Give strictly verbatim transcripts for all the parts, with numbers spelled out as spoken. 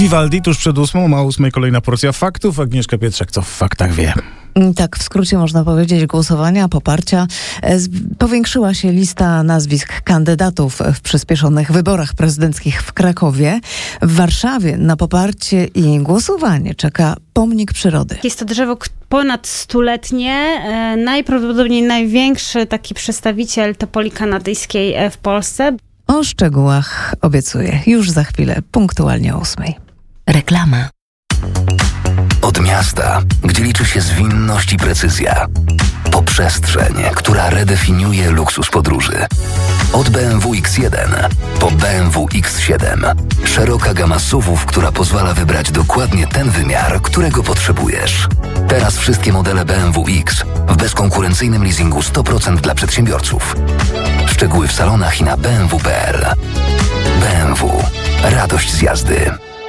Vivaldi tuż przed ósmą, ma ósmej kolejna porcja faktów. Agnieszka Pietrzak, co w faktach wie? Tak, w skrócie można powiedzieć, głosowania, poparcia. Powiększyła się lista nazwisk kandydatów w przyspieszonych wyborach prezydenckich w Krakowie. W Warszawie na poparcie i głosowanie czeka pomnik przyrody. Jest to drzewo ponad stuletnie, najprawdopodobniej największy taki przedstawiciel topoli kanadyjskiej w Polsce. O szczegółach obiecuję już za chwilę, punktualnie o ósmej. Reklama. Od miasta, gdzie liczy się zwinność i precyzja, po przestrzeń, która redefiniuje luksus podróży. Od B M W X jeden po B M W X siedem. Szeroka gama S U V-ów, która pozwala wybrać dokładnie ten wymiar, którego potrzebujesz. Teraz wszystkie modele B M W X w bezkonkurencyjnym leasingu sto procent dla przedsiębiorców. Szczegóły w salonach i na b m w kropka p l. B M W. Radość z jazdy.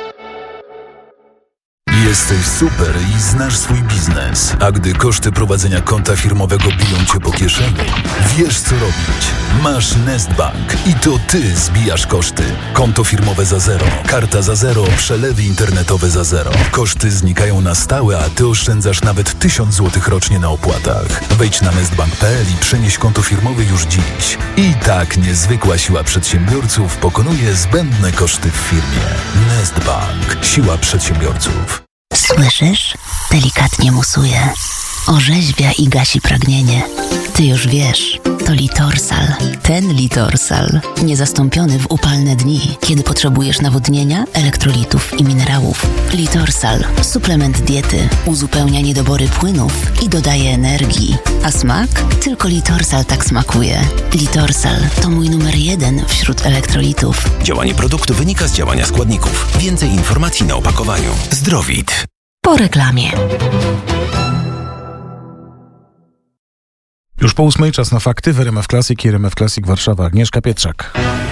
Jesteś super i znasz swój biznes, a gdy koszty prowadzenia konta firmowego biją cię po kieszeni, wiesz co robić. Masz Nestbank i to ty zbijasz koszty. Konto firmowe za zero, karta za zero, przelewy internetowe za zero. Koszty znikają na stałe, a ty oszczędzasz nawet tysiąc złotych rocznie na opłatach. Wejdź na nestbank kropka p l i przenieś konto firmowe już dziś. I tak niezwykła siła przedsiębiorców pokonuje zbędne koszty w firmie. Nestbank. Siła przedsiębiorców. Słyszysz? Delikatnie musuje. Orzeźwia i gasi pragnienie. Ty już wiesz, to Litorsal. Ten Litorsal. Niezastąpiony w upalne dni, kiedy potrzebujesz nawodnienia, elektrolitów i minerałów. Litorsal. Suplement diety. Uzupełnia niedobory płynów i dodaje energii. A smak? Tylko Litorsal tak smakuje. Litorsal to mój numer jeden wśród elektrolitów. Działanie produktu wynika z działania składników. Więcej informacji na opakowaniu. Zdrowit. Po reklamie. Już po ósmej czas na fakty w R M F Classic i R M F Classic Warszawa. Agnieszka Pietrzak.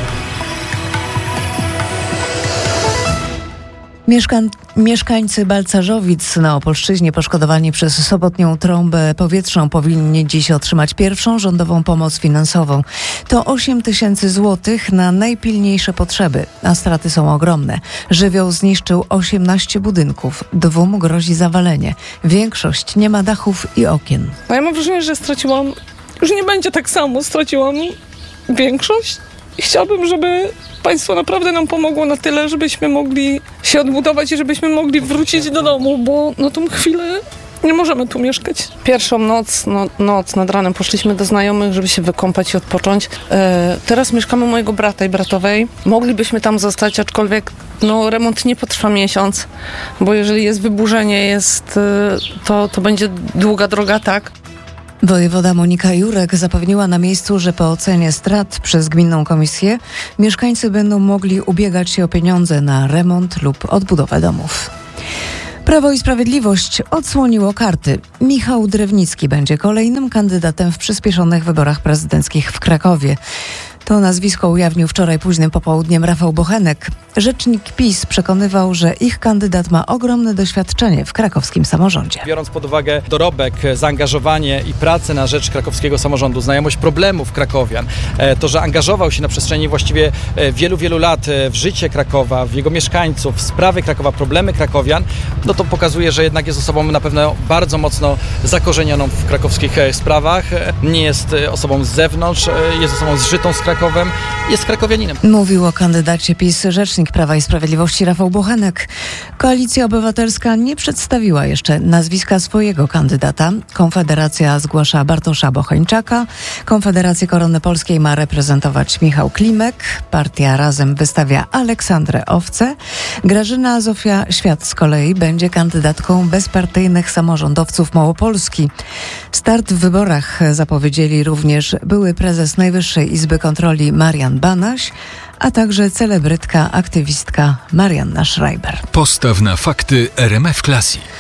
Mieszkań, mieszkańcy Balcarzowic na Opolszczyźnie poszkodowani przez sobotnią trąbę powietrzną powinni dziś otrzymać pierwszą rządową pomoc finansową. To osiem tysięcy złotych na najpilniejsze potrzeby, a straty są ogromne. Żywioł zniszczył osiemnaście budynków, dwóm grozi zawalenie. Większość nie ma dachów i okien. No ja mam wrażenie, że straciłam, już nie będzie tak samo, straciłam większość i chciałabym, żeby państwo naprawdę nam pomogło na tyle, żebyśmy mogli się odbudować i żebyśmy mogli wrócić do domu, bo na tą chwilę nie możemy tu mieszkać. Pierwszą noc, no, noc nad ranem poszliśmy do znajomych, żeby się wykąpać i odpocząć. E, teraz mieszkamy u mojego brata i bratowej. Moglibyśmy tam zostać, aczkolwiek no, remont nie potrwa miesiąc, bo jeżeli jest wyburzenie, jest, to, to będzie długa droga, tak? Wojewoda Monika Jurek zapewniła na miejscu, że po ocenie strat przez Gminną Komisję mieszkańcy będą mogli ubiegać się o pieniądze na remont lub odbudowę domów. Prawo i Sprawiedliwość odsłoniło karty. Michał Drewnicki będzie kolejnym kandydatem w przyspieszonych wyborach prezydenckich w Krakowie. To nazwisko ujawnił wczoraj późnym popołudniem Rafał Bochenek. Rzecznik PiS przekonywał, że ich kandydat ma ogromne doświadczenie w krakowskim samorządzie. Biorąc pod uwagę dorobek, zaangażowanie i pracę na rzecz krakowskiego samorządu, znajomość problemów krakowian, to, że angażował się na przestrzeni właściwie wielu, wielu lat w życie Krakowa, w jego mieszkańców, w sprawy Krakowa, problemy krakowian, no to pokazuje, że jednak jest osobą na pewno bardzo mocno zakorzenioną w krakowskich sprawach. Nie jest osobą z zewnątrz, jest osobą zżytą z Krakowem, jest krakowianinem. Mówił o kandydacie PiS rzecznik Prawa i Sprawiedliwości Rafał Bochenek. Koalicja Obywatelska nie przedstawiła jeszcze nazwiska swojego kandydata. Konfederacja zgłasza Bartosza Bocheńczaka. Konfederację Korony Polskiej ma reprezentować Michał Klimek. Partia Razem wystawia Aleksandrę Owcę. Grażyna Zofia Świat z kolei będzie kandydatką bezpartyjnych samorządowców Małopolski. Start w wyborach zapowiedzieli również były prezes Najwyższej Izby Kontroli Marian Banaś, a także celebrytka, aktywistka Marianna Schreiber. Postaw na fakty R M F Classic.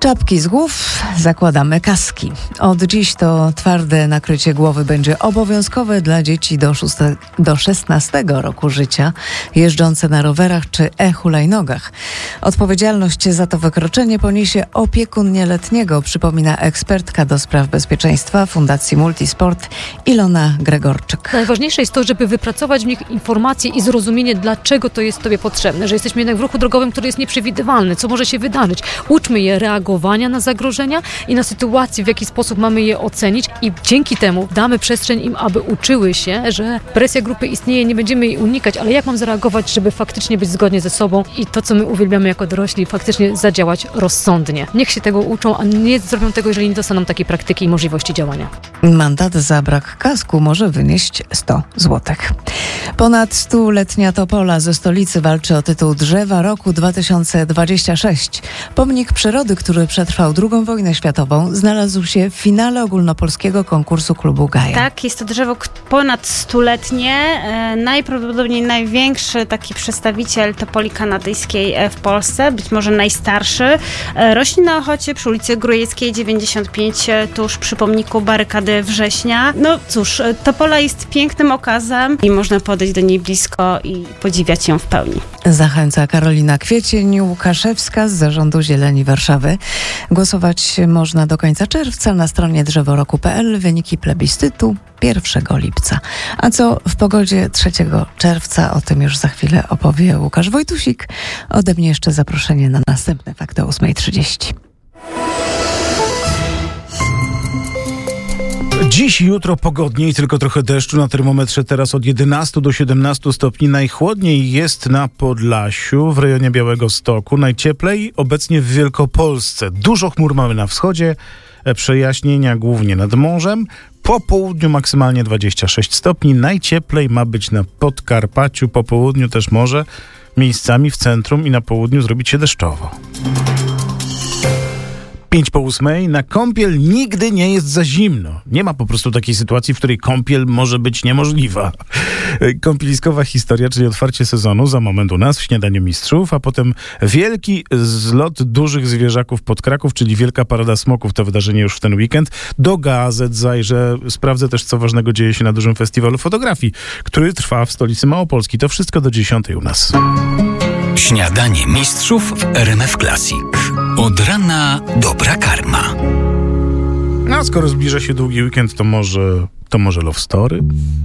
Czapki z głów, zakładamy kaski. Od dziś to twarde nakrycie głowy będzie obowiązkowe dla dzieci do, szóstego, do szesnastego roku życia, jeżdżące na rowerach czy e-hulajnogach. Odpowiedzialność za to wykroczenie poniesie opiekun nieletniego, przypomina ekspertka do spraw bezpieczeństwa Fundacji Multisport Ilona Gregorczyk. Najważniejsze jest to, żeby wypracować w nich informacje i zrozumienie, dlaczego to jest Tobie potrzebne, że jesteśmy jednak w ruchu drogowym, który jest nieprzewidywalny, co może się wydarzyć. Uczmy je reagowania na zagrożenia i na sytuacje, w jaki sposób mamy je ocenić i dzięki temu damy przestrzeń im, aby uczyły się, że presja grupy istnieje, nie będziemy jej unikać, ale jak mam zareagować, żeby faktycznie być zgodnie ze sobą i to, co my uwielbiamy jako dorośli, faktycznie zadziałać rozsądnie. Niech się tego uczą, a nie zrobią tego, jeżeli nie dostaną takiej praktyki i możliwości działania. Mandat za brak kasku może wynieść sto złotych. Ponad stuletnia topola ze stolicy walczy o tytuł Drzewa Roku dwa tysiące dwudziestego szóstego. Pomnik przyrody, który przetrwał drugą wojnę światową, znalazł się w finale ogólnopolskiego konkursu klubu Gaja. Tak, jest to drzewo ponad stuletnie. E, najprawdopodobniej największy taki przedstawiciel topoli kanadyjskiej w Polsce, być może najstarszy. E, rośnie na Ochocie przy ulicy Grójeckiej dziewięćdziesiąt pięć, tuż przy pomniku Barykady Września. No cóż, topola jest pięknym okazem i można podejść do niej blisko i podziwiać ją w pełni. Zachęca Karolina Kwiecień-Łukaszewska z Zarządu Zieleni Warszawy. Głosować można do końca czerwca na stronie drzeworoku kropka p l. Wyniki plebiscytu pierwszego lipca. A co w pogodzie trzeciego czerwca? O tym już za chwilę opowie Łukasz Wojtusik. Ode mnie jeszcze zaproszenie na następne Fakty o ósma trzydzieści. Dziś i jutro pogodniej, tylko trochę deszczu. Na termometrze teraz od jedenastu do siedemnastu stopni. Najchłodniej jest na Podlasiu, w rejonie Białegostoku. Najcieplej obecnie w Wielkopolsce. Dużo chmur mamy na wschodzie, przejaśnienia głównie nad morzem. Po południu maksymalnie dwadzieścia sześć stopni. Najcieplej ma być na Podkarpaciu. Po południu też może miejscami w centrum i na południu zrobić się deszczowo. Pięć po ósmej. Na kąpiel nigdy nie jest za zimno. Nie ma po prostu takiej sytuacji, w której kąpiel może być niemożliwa. Kąpieliskowa historia, czyli otwarcie sezonu za moment u nas w Śniadaniu Mistrzów, a potem wielki zlot dużych zwierzaków pod Kraków, czyli Wielka Parada Smoków. To wydarzenie już w ten weekend. Do gazet zajrzę. Sprawdzę też, co ważnego dzieje się na dużym festiwalu fotografii, który trwa w stolicy Małopolski. To wszystko do dziesiątej u nas. Śniadanie Mistrzów w R M F Classic. Od rana dobra karma. No, a skoro zbliża się długi weekend, to może, to może Love Story?